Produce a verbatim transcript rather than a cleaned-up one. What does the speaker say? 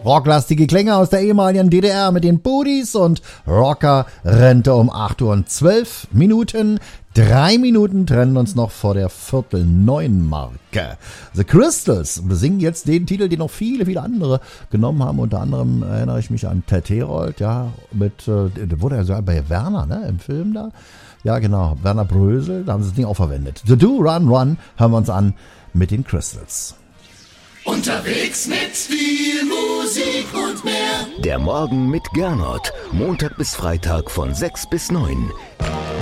Rocklastige Klänge aus der ehemaligen D D R mit den Booties und Rocker Rente um acht Uhr und zwölf Minuten. Drei Minuten trennen uns noch vor der Viertel neun Marke. The Crystals besingen jetzt den Titel, den noch viele, viele andere genommen haben. Unter anderem erinnere ich mich an Ted Herold, ja, mit, äh, wurde er sogar bei Werner, ne, im Film da. Ja, genau, Werner Brösel, da haben sie das Ding auch verwendet. The Do Run Run hören wir uns an mit den Crystals. Unterwegs mit viel Musik und mehr. Der Morgen mit Gernot. Montag bis Freitag von sechs bis neun.